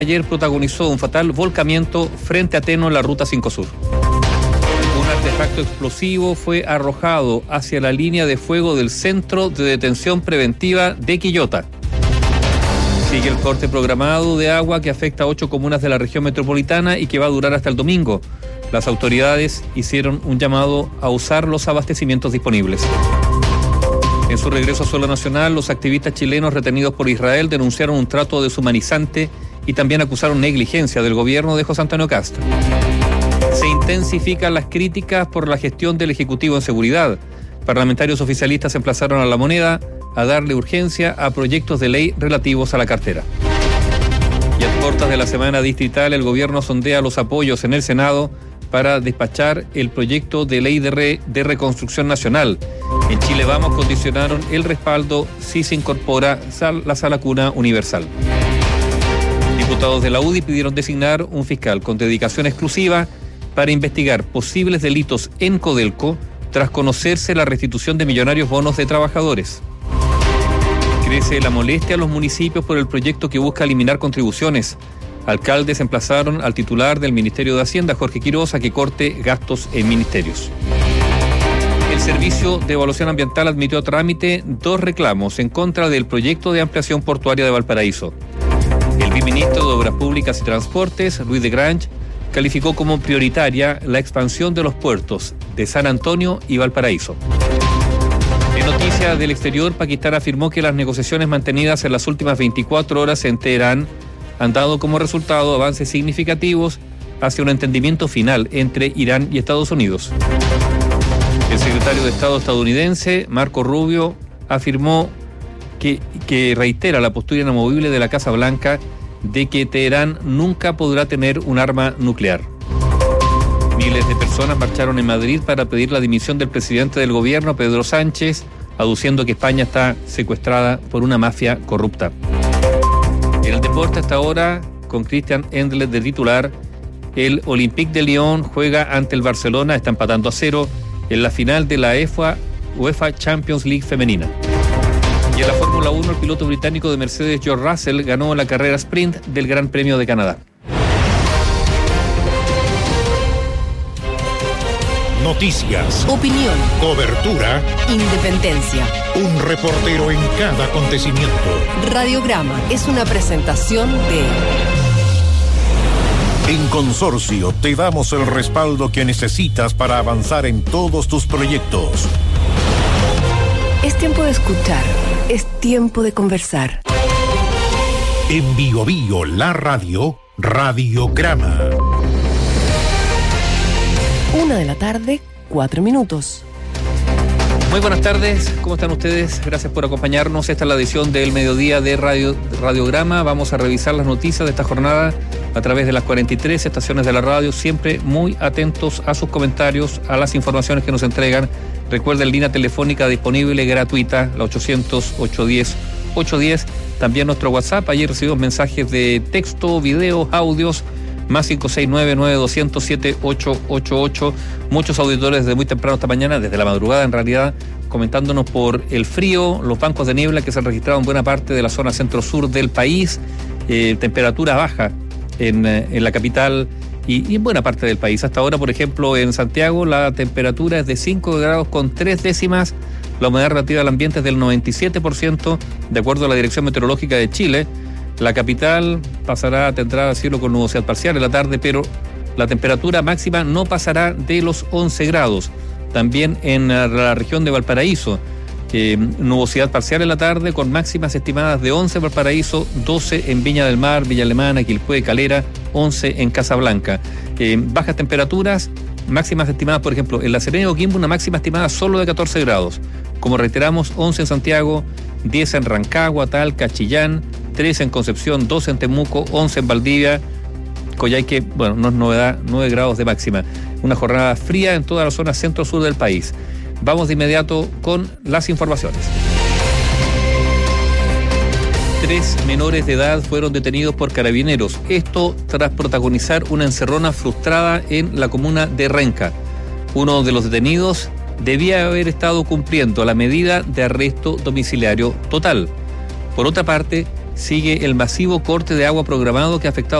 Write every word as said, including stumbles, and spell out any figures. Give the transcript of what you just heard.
Ayer protagonizó un fatal volcamiento frente a Teno en la ruta cinco Sur. Un artefacto explosivo fue arrojado hacia la línea de fuego del Centro de Detención Preventiva de Quillota. Sigue el corte programado de agua que afecta a ocho comunas de la región metropolitana y que va a durar hasta el domingo. Las autoridades hicieron un llamado a usar los abastecimientos disponibles. En su regreso a suelo nacional, los activistas chilenos retenidos por Israel denunciaron un trato deshumanizante y también acusaron negligencia del gobierno de José Antonio Castro. Se intensifican las críticas por la gestión del Ejecutivo en seguridad. Parlamentarios oficialistas emplazaron a La Moneda a darle urgencia a proyectos de ley relativos a la cartera. Y a puertas de la semana distrital, el gobierno sondea los apoyos en el Senado para despachar el proyecto de ley de, re, de reconstrucción nacional. En Chile Vamos condicionaron el respaldo si se incorpora la sala cuna universal. Diputados de la U D I pidieron designar un fiscal con dedicación exclusiva para investigar posibles delitos en Codelco tras conocerse la restitución de millonarios bonos de trabajadores. Crece la molestia a los municipios por el proyecto que busca eliminar contribuciones. Alcaldes emplazaron al titular del Ministerio de Hacienda, Jorge Quiroz, a que corte gastos en ministerios. El Servicio de Evaluación Ambiental admitió a trámite dos reclamos en contra del proyecto de ampliación portuaria de Valparaíso. El viceministro de Obras Públicas y Transportes, Luis de Grange, calificó como prioritaria la expansión de los puertos de San Antonio y Valparaíso. En noticias del exterior, Pakistán afirmó que las negociaciones mantenidas en las últimas veinticuatro horas en Teherán han dado como resultado avances significativos hacia un entendimiento final entre Irán y Estados Unidos. El secretario de Estado estadounidense, Marco Rubio, afirmó que, que reitera la postura inamovible de la Casa Blanca de que Teherán nunca podrá tener un arma nuclear. Miles de personas marcharon en Madrid para pedir la dimisión del presidente del gobierno, Pedro Sánchez, aduciendo que España está secuestrada por una mafia corrupta. En el deporte hasta ahora, con Christian Endler de titular, el Olympique de Lyon juega ante el Barcelona, está empatando a cero en la final de la UEFA, UEFA Champions League femenina. Y en la Fórmula uno, el piloto británico de Mercedes, George Russell, ganó la carrera sprint del Gran Premio de Canadá. Noticias, opinión, cobertura, independencia. Un reportero en cada acontecimiento. Radiograma es una presentación de... En Consorcio te damos el respaldo que necesitas para avanzar en todos tus proyectos. Es tiempo de escuchar, es tiempo de conversar. En Bio Bio, la radio, Radiograma. Una de la tarde, cuatro minutos. Muy buenas tardes, ¿cómo están ustedes? Gracias por acompañarnos. Esta es la edición del mediodía de Radio, Radiograma. Vamos a revisar las noticias de esta jornada a través de las cuarenta y tres estaciones de la radio, siempre muy atentos a sus comentarios, a las informaciones que nos entregan. Recuerden, línea telefónica disponible gratuita, la ochocientos, ochocientos diez, ochocientos diez. También nuestro WhatsApp, ayer recibimos mensajes de texto, videos, audios, más cinco seis nueve, nueve dos cero cero, siete ocho ocho ocho. Muchos auditores desde muy temprano esta mañana, desde la madrugada en realidad, comentándonos por el frío, los bancos de niebla que se han registrado en buena parte de la zona centro-sur del país, eh, temperatura baja en, en la capital y, y en buena parte del país. Hasta ahora, por ejemplo, en Santiago la temperatura es de cinco grados con tres décimas, la humedad relativa del ambiente es del noventa y siete por ciento, de acuerdo a la Dirección Meteorológica de Chile. La capital pasará, tendrá cielo con nubosidad parcial en la tarde, pero la temperatura máxima no pasará de los once grados. También en la región de Valparaíso, eh, nubosidad parcial en la tarde con máximas estimadas de once en Valparaíso, doce en Viña del Mar, Villa Alemana, Quilpué, Calera, once en Casablanca. Eh, bajas temperaturas, máximas estimadas, por ejemplo, en La Serena y Coquimbo, una máxima estimada solo de catorce grados. Como reiteramos, once en Santiago, diez en Rancagua, Talca, Chillán, trece en Concepción, doce en Temuco, once en Valdivia, Coyhaique, bueno, no es novedad, nueve grados de máxima. Una jornada fría en toda la zona centro-sur del país. Vamos de inmediato con las informaciones. Tres menores de edad fueron detenidos por carabineros. Esto tras protagonizar una encerrona frustrada en la comuna de Renca. Uno de los detenidos debía haber estado cumpliendo la medida de arresto domiciliario total. Por otra parte, Sigue el masivo corte de agua programado que ha afectado